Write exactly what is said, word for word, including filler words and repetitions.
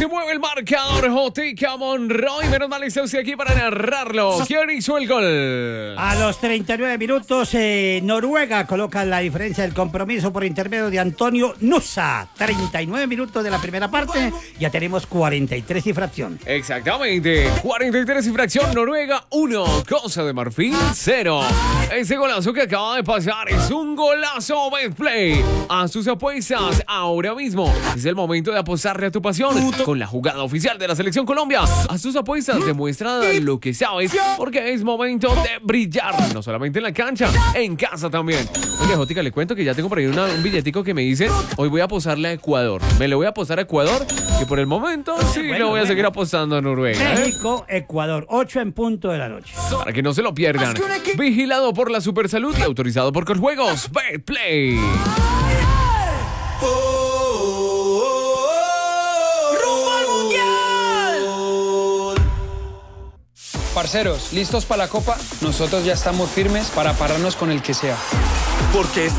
Se mueve el marcador. Jotica Monroy. Menos mal está usted aquí para narrarlo. ¿Quién hizo el gol? A los treinta y nueve minutos, eh, Noruega coloca la diferencia del compromiso por intermedio de Antonio Nusa. treinta y nueve minutos de la primera parte. Ya tenemos cuarenta y tres y fracción. Exactamente. cuarenta y tres y fracción. Noruega uno. Costa de Marfil cero. Ese golazo que acaba de pasar es un golazo. Betplay. A sus apuestas ahora mismo. Es el momento de apostarle a tu pasión con la jugada oficial de la Selección Colombia. A sus apuestas demuestra lo que sabes, porque es momento de brillar, no solamente en la cancha, en casa también. Oye, Jótica, le cuento que ya tengo por ahí una, un billetico que me dice, hoy voy a apostarle a Ecuador. Me lo voy a apostar a Ecuador, que por el momento sí bueno, lo voy a bueno. seguir apostando a Noruega. ¿eh? México, Ecuador, ocho en punto de la noche. Para que no se lo pierdan. Vigilado por la Supersalud y autorizado por Coljuegos. Betplay. Parceros, ¿listos para la Copa? Nosotros ya estamos firmes para pararnos con el que sea. Porque